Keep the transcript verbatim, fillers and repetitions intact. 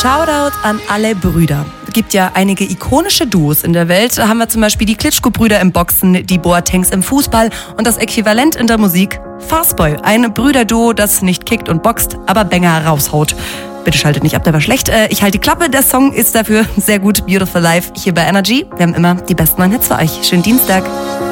Shoutout an alle Brüder. Es gibt ja einige ikonische Duos in der Welt. Da haben wir zum Beispiel die Klitschko-Brüder im Boxen, die Boatengs im Fußball und das Äquivalent in der Musik, Fastboy. Ein Brüderduo, das nicht kickt und boxt, aber Banger raushaut. Bitte schaltet nicht ab, der war schlecht. Ich halte die Klappe, der Song ist dafür sehr gut. Beautiful Life hier bei Energy. Wir haben immer die besten neuen Hits für euch. Schönen Dienstag.